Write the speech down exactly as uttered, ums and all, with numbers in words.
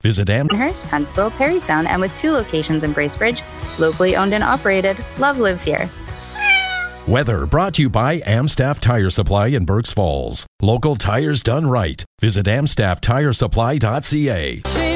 Visit Am. Amherst, Huntsville, Perry Sound, and with two locations in Bracebridge, locally owned and operated, love lives here. Weather brought to you by Amstaff Tire Supply in Berks Falls. Local tires done right. Visit amstaff tire supply dot c a.